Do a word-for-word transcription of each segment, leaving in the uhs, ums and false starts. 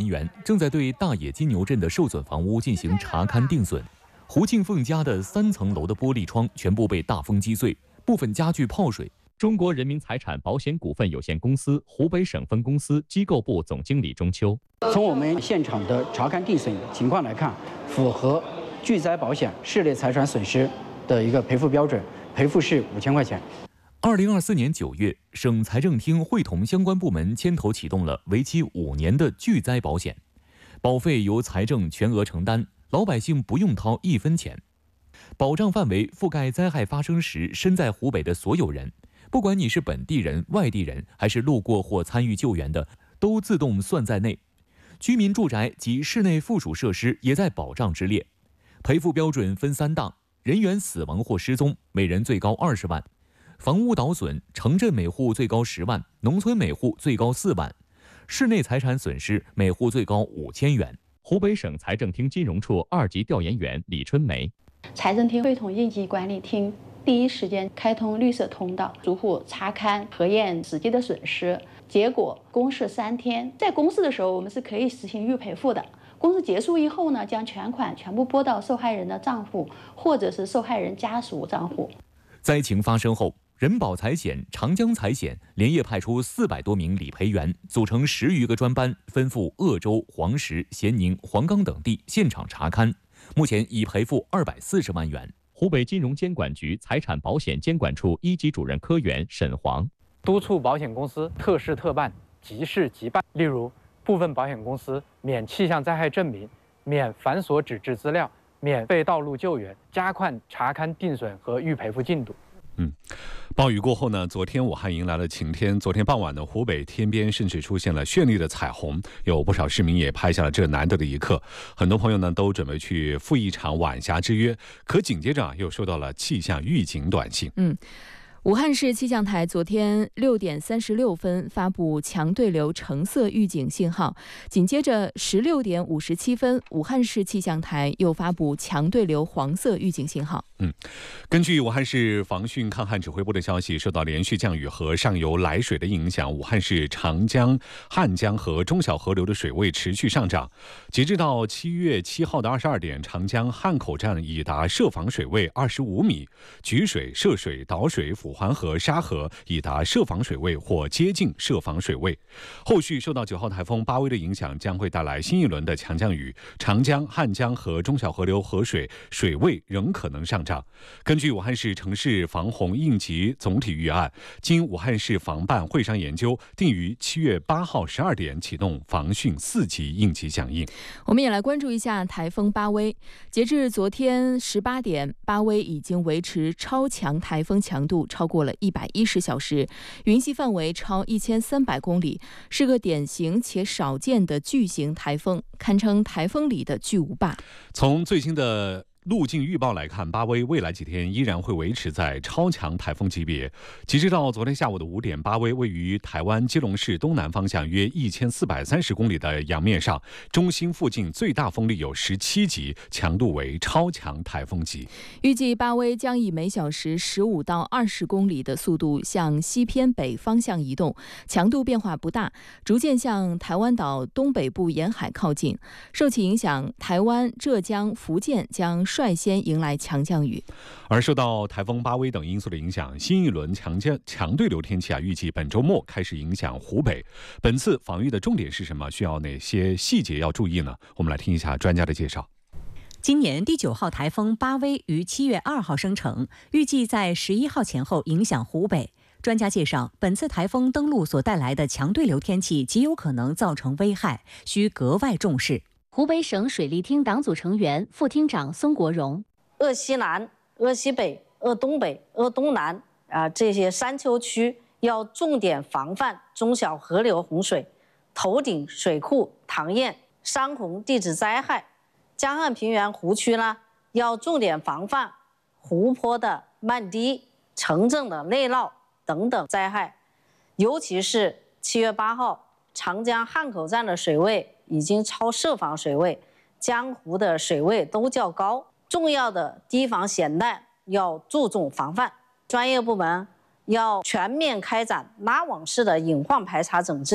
员正在对大冶金牛镇的受损房屋进行查勘定损。胡庆凤家的三层楼的玻璃窗全部被大风击碎，部分家具泡水。 中国人民财产保险股份有限公司湖北省分公司机构部总经理钟秋： 从我们现场的查勘定损情况来看，符合巨灾保险室内财产损失的一个赔付标准，赔付是五千块钱。 二零二四年九月，省财政厅会同相关部门牵头启动了为期五年的巨灾保险，保费由财政全额承担，老百姓不用掏一分钱。保障范围覆盖灾害发生时身在湖北的所有人，不管你是本地人、外地人，还是路过或参与救援的，都自动算在内。居民住宅及室内附属设施也在保障之列。赔付标准分三档：人员死亡或失踪，每人最高二十万；房屋倒损，城镇每户最高十万，农村每户最高四万；室内财产损失，每户最高五千元。 湖北省财政厅金融处二级调研员李春梅： 财政厅会同应急管理厅第一时间开通绿色通道，逐户查勘核验实际的损失。结果公示三天，在公示的时候，我们是可以实行预赔付的。公示结束以后呢，将全款全部拨到受害人的账户，或者是受害人家属账户。 灾情发生后，人保财险、长江财险连夜派出四百多名理赔员，组成十余个专班，奔赴鄂州、黄石、咸宁、黄冈等地现场查勘。目前已赔付二百四十万元。 湖北金融监管局财产保险监管处一级主任科员沈黄： 督促保险公司特事特办、即事即办。例如，部分保险公司免气象灾害证明、免繁琐纸质资料、免费道路救援，加快查勘定损和预赔付进度。 嗯，暴雨过后呢，昨天武汉迎来了晴天。昨天傍晚呢，湖北天边甚至出现了绚丽的彩虹，有不少市民也拍下了这难得的一刻。很多朋友呢都准备去赴一场晚霞之约，可紧接着啊又收到了气象预警短信。 嗯。武汉市气象台昨天六点三十六分发布强对流橙色预警信号，紧接着十六点五十七分，武汉市气象台又发布强对流黄色预警信号。 嗯，根据武汉市防汛抗旱指挥部的消息，受到连续降雨和上游来水的影响，武汉市长江、汉江和中小河流的水位持续上涨。截至到七月七号的二十二点，长江汉口站已达设防水位二十五米，举水、涉水、导水、抚环河、沙河已达设防水位或接近设防水位。后续受到九号台风巴威的影响，将会带来新一轮的强降雨，长江、汉江和中小河流河水水位仍可能上涨。根据武汉市城市防洪应急总体预案，经武汉市防办会商研究，定于七月八号十二点启动防汛四级应急响应。 我们也来关注一下台风巴威。截至昨天十八点，巴威已经维持超强台风强度超过了一百一十小时，云系范围超一千三百公里，是个典型且少见的巨型台风，堪称台风里的巨无霸。 从最新的路径预报来看，巴威未来几天依然会维持在超强台风级别。截至到昨天下午的五点，巴威位于台湾基隆市东南方向约一千四百三十公里的洋面上，中心附近最大风力有十七级，强度为超强台风级。 预计巴威将以每小时十五到二十公里的速度向西偏北方向移动，强度变化不大，逐渐向台湾岛东北部沿海靠近。受其影响，台湾、浙江、福建将率先迎来强降雨。 而受到台风巴威等因素的影响，新一轮强降强对流天气啊，预计本周末开始影响湖北。本次防御的重点是什么？需要哪些细节要注意呢？我们来听一下专家的介绍。 今年第九号台风巴威于七月二号生成，预计在十一号前后影响湖北。专家介绍，本次台风登陆所带来的强对流天气极有可能造成危害，需格外重视。 湖北省水利厅党组成员、副厅长孙国荣： 鄂西南、鄂西北、鄂东北、鄂东南啊、呃、这些山丘区要重点防范中小河流洪水、头顶水库塘堰、山洪地质灾害；江汉平原湖区呢，要重点防范湖泊的漫堤、城镇的内涝等等灾害。尤其是七月八号，长江汉口站的水位已经超设防水位，江湖的水位都较高，重要的堤防险难要注重防范。专业部门要全面开展拉网式的隐患排查整治。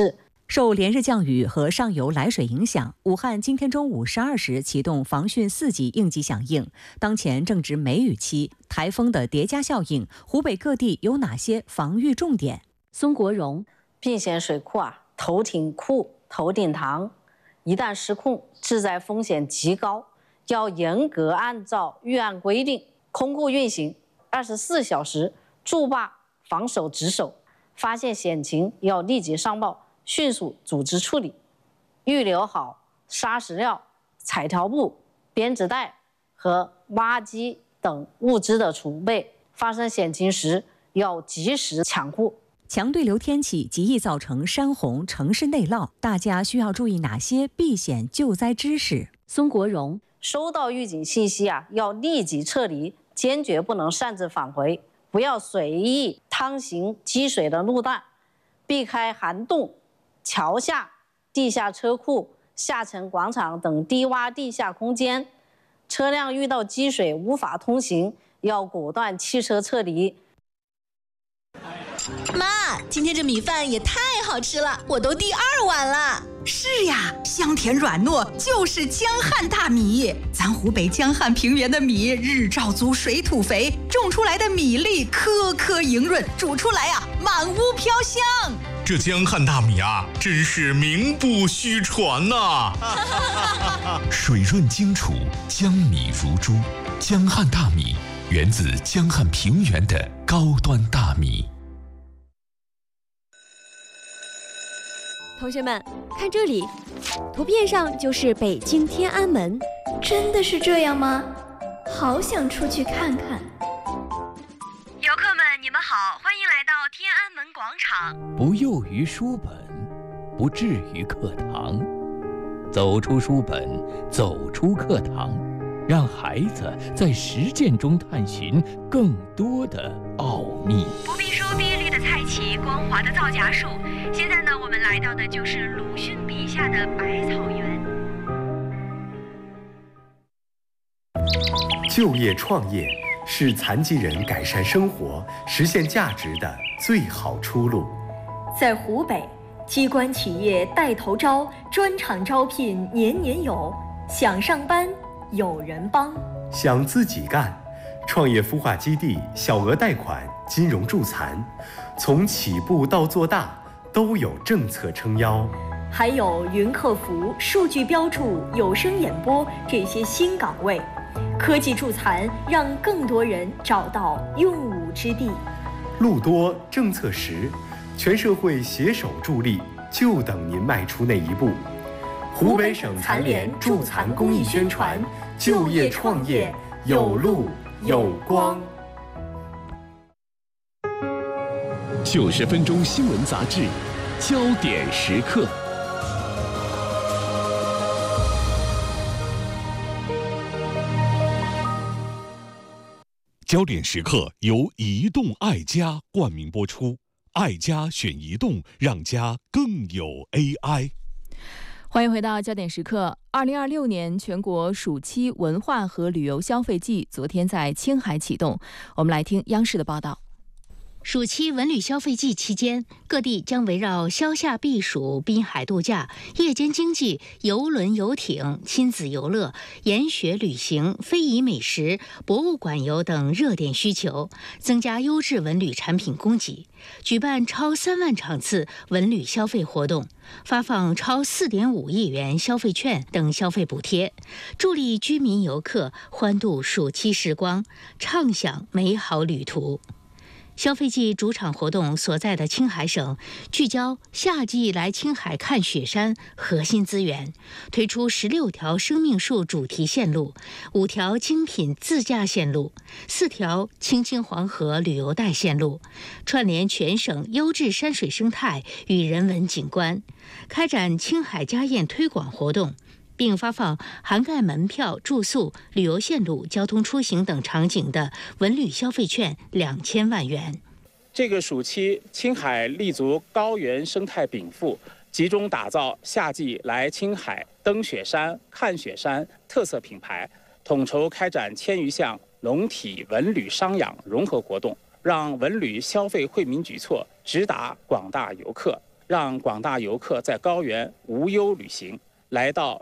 受连日降雨和上游来水影响，武汉今天中午十二时启动防汛四级应急响应。当前正值梅雨期，台风的叠加效应，湖北各地有哪些防御重点？ 孙国荣， 并县水库啊，头顶库、头顶塘，一旦失控，治灾风险极高，要严格按照预案规定空库运行，二十四小时筑坝防守值守，发现险情要立即上报。迅速组织处理，预留好沙石料、彩条布、编织袋和挖机等物资的储备。发生险情时，要及时抢库。 强对流天气极易造成山洪、城市内涝，大家需要注意哪些避险救灾知识？ 孙国荣， 收到预警信息啊，要立即撤离，坚决不能擅自返回，不要随意趟行积水的路段，避开涵洞、桥下、地下车库、下沉广场等低洼地下空间，车辆遇到积水无法通行，要果断弃车撤离。 妈，今天这米饭也太好吃了，我都第二碗了。 是呀，香甜软糯，就是江汉大米。咱湖北江汉平原的米日照足，水土肥，种出来的米粒颗颗莹润，煮出来啊，满屋飘香。 这江汉大米啊，真是名不虚传呐、 啊！水润精储，江米如珠。江汉大米源自江汉平原的高端大米。 同学们，看这里，图片上就是北京天安门， 真的是这样吗？好想出去看看。 游客们，你们好，欢迎来到天安门广场。 不囿于书本，不滞于课堂，走出书本，走出课堂，让孩子在实践中探寻更多的奥秘。 不必说碧绿的菜畦，光滑的皂荚树。现在呢，我们来到的就是鲁迅笔下的百草园。 就业创业是残疾人改善生活、实现价值的最好出路。 在湖北，机关企业带头招，专场招聘年年有，想上班有人帮。 想自己干，创业孵化基地小额贷款、金融助残，从起步到做大都有政策撑腰。 还有云客服、数据标注、有声演播这些新岗位。科技助残，让更多人找到用武之地。 路多政策实，全社会携手助力，就等您迈出那一步。湖北省残联助残公益宣传，就业创业有路有光。 九十分钟新闻杂志，焦点时刻。焦点时刻由移动爱家冠名播出，爱家选移动，让家更有 A I。 欢迎回到焦点时刻。二零二六年全国暑期文化和旅游消费季昨天在青海启动，我们来听央视的报道。 暑期文旅消费季期间，各地将围绕消夏避暑、滨海度假、夜间经济、邮轮游艇、亲子游乐、研学旅行、非遗美食、博物馆游等热点需求，增加优质文旅产品供给，举办超三万场次文旅消费活动，发放超四点五亿元消费券等消费补贴，助力居民游客欢度暑期时光，畅享美好旅途。消费季主场活动所在的青海省，聚焦夏季来青海看雪山核心资源，推出十六条生命树主题线路，五条精品自驾线路，四条青青黄河旅游带线路，串联全省优质山水生态与人文景观，开展青海家宴推广活动，并发放涵盖门票、住宿、旅游线路、交通出行等场景的文旅消费券两千万元。 这个暑期，青海立足高原生态禀赋，集中打造夏季来青海登雪山、看雪山特色品牌，统筹开展千余项农体文旅商养融合活动，让文旅消费惠民举措直达广大游客。 让广大游客在高原无忧旅行，来到